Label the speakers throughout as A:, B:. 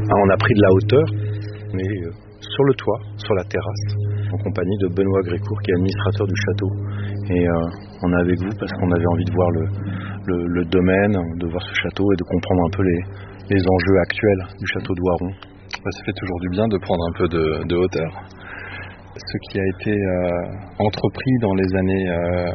A: On a pris de la hauteur, mais sur le toit, sur la terrasse, en compagnie de Benoît Grécourt qui est administrateur du château. Et on est avec vous parce qu'on avait envie de voir le domaine, de voir ce château et de comprendre un peu les enjeux actuels du château de Voiron.
B: Ça fait toujours du bien de prendre un peu de hauteur. Ce qui a été entrepris dans les années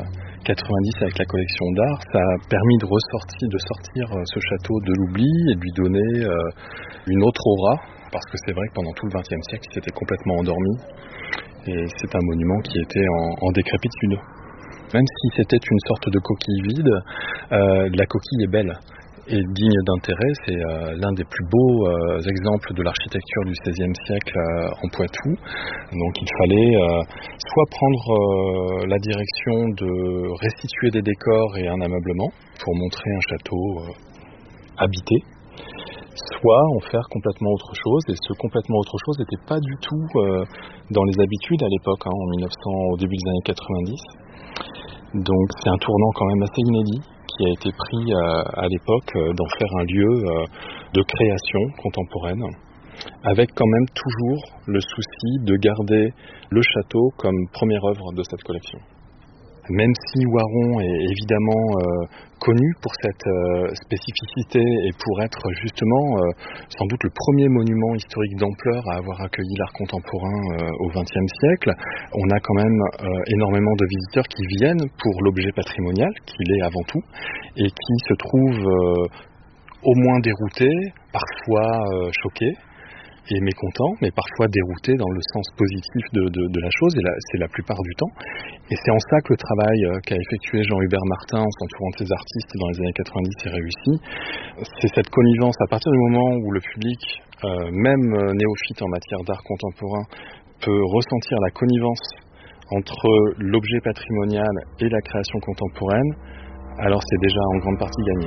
B: 90 avec la collection d'art, ça a permis de sortir ce château de l'oubli et de lui donner une autre aura, parce que c'est vrai que pendant tout le XXe siècle, il s'était complètement endormi et c'est un monument qui était en décrépitude. Même si c'était une sorte de coquille vide, la coquille est belle et digne d'intérêt. C'est l'un des plus beaux exemples de l'architecture du XVIe siècle en Poitou. Donc il fallait soit prendre la direction de restituer des décors et un ameublement pour montrer un château habité, soit en faire complètement autre chose. Et ce complètement autre chose n'était pas du tout dans les habitudes à l'époque, au début des années 90. Donc c'est un tournant quand même assez inédit qui a été pris à l'époque d'en faire un lieu de création contemporaine, avec quand même toujours le souci de garder le château comme première œuvre de cette collection. Même si Voiron est évidemment connu pour cette spécificité et pour être justement sans doute le premier monument historique d'ampleur à avoir accueilli l'art contemporain au XXe siècle, on a quand même énormément de visiteurs qui viennent pour l'objet patrimonial, qu'il est avant tout, et qui se trouvent au moins déroutés, parfois choqués, et mécontents, mais parfois déroutés dans le sens positif de la chose, et c'est la plupart du temps. Et c'est en ça que le travail qu'a effectué Jean-Hubert Martin en s'entourant de ses artistes dans les années 90 est réussi. C'est cette connivence, à partir du moment où le public, même néophyte en matière d'art contemporain, peut ressentir la connivence entre l'objet patrimonial et la création contemporaine, alors c'est déjà en grande partie gagné.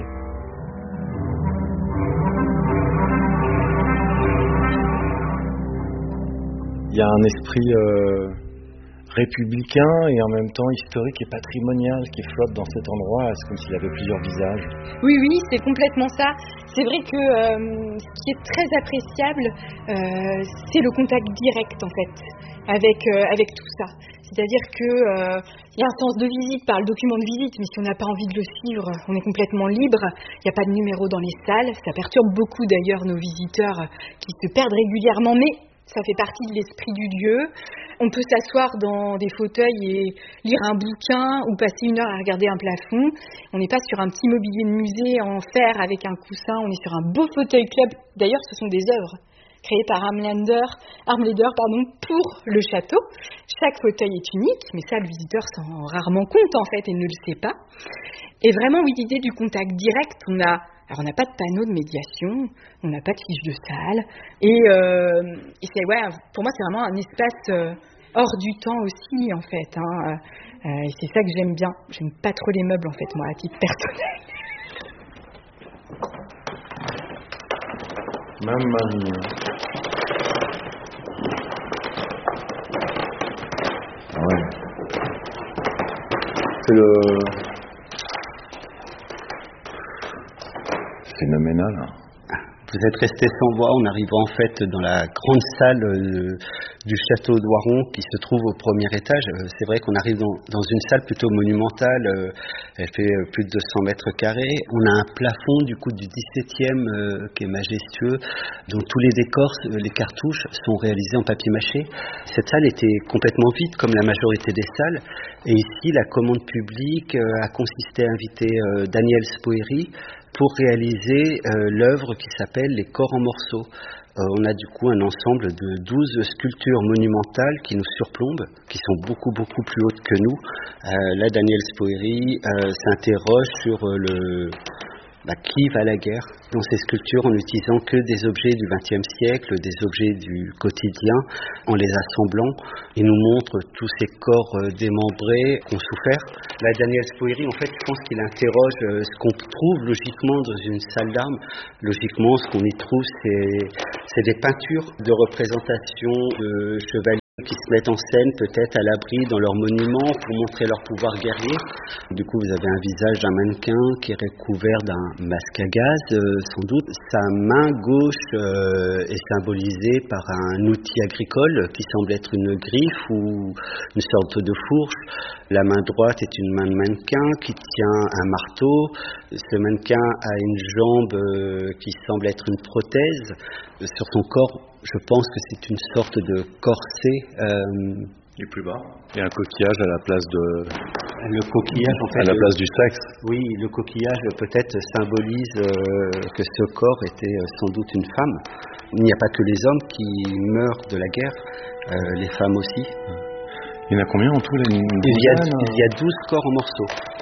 A: Il y a un esprit républicain et en même temps historique et patrimonial qui flotte dans cet endroit. C'est comme s'il avait plusieurs visages.
C: Oui, c'est complètement ça. C'est vrai que ce qui est très appréciable, c'est le contact direct en fait avec tout ça. C'est-à-dire que il y a un sens de visite par le document de visite, mais si on n'a pas envie de le suivre, on est complètement libre. Il n'y a pas de numéro dans les salles. Ça perturbe beaucoup d'ailleurs nos visiteurs qui se perdent régulièrement, mais ça fait partie de l'esprit du lieu. On peut s'asseoir dans des fauteuils et lire un bouquin ou passer une heure à regarder un plafond. On n'est pas sur un petit mobilier de musée en fer avec un coussin. On est sur un beau fauteuil club. D'ailleurs, ce sont des œuvres créées par Armleder, pour le château. Chaque fauteuil est unique, mais ça, le visiteur s'en rend rarement compte en fait et ne le sait pas. Et vraiment, oui, l'idée du contact direct, alors on n'a pas de panneau de médiation, on n'a pas de fiche de salle, et c'est, pour moi c'est vraiment un espace hors du temps aussi en fait, et c'est ça que j'aime bien. J'aime pas trop les meubles en fait, moi à titre personnel.
A: Mamma mia. Ouais. C'est phénoménal.
D: Vous êtes resté sans voix en arrivant en fait dans la grande salle du château de Voiron qui se trouve au premier étage. C'est vrai qu'on arrive dans une salle plutôt monumentale, elle fait plus de 200 mètres carrés. On a un plafond du coup du 17e qui est majestueux, dont tous les décors, les cartouches sont réalisés en papier mâché. Cette salle était complètement vide comme la majorité des salles, et ici la commande publique a consisté à inviter Daniel Spoeri pour réaliser l'œuvre qui s'appelle Les corps en morceaux. On a du coup un ensemble de 12 sculptures monumentales qui nous surplombent, qui sont beaucoup plus hautes que nous. Là, Daniel Spoeri s'interroge sur qui va à la guerre dans ces sculptures en n'utilisant que des objets du XXe siècle, des objets du quotidien, en les assemblant. Il nous montre tous ces corps démembrés qui ont souffert. Là, Daniel Spoeri, en fait, je pense qu'il interroge ce qu'on trouve logiquement dans une salle d'armes. Logiquement, ce qu'on y trouve, c'est des peintures de représentation de chevaliers qui se mettent en scène peut-être à l'abri dans leur monument pour montrer leur pouvoir guerrier. Du coup, vous avez un visage d'un mannequin qui est recouvert d'un masque à gaz, sans doute. Sa main gauche est symbolisée par un outil agricole qui semble être une griffe ou une sorte de fourche. La main droite est une main de mannequin qui tient un marteau. Ce mannequin a une jambe qui semble être une prothèse. Sur son corps, je pense que c'est une sorte de corset.
A: Du plus bas. Et un coquillage à la place de...
D: Le coquillage, en fait...
A: À la place du sexe.
D: Oui, le coquillage peut-être symbolise que ce corps était sans doute une femme. Il n'y a pas que les hommes qui meurent de la guerre, les femmes aussi.
A: Il y en a combien en tout?
D: Il y a 12 corps en morceaux.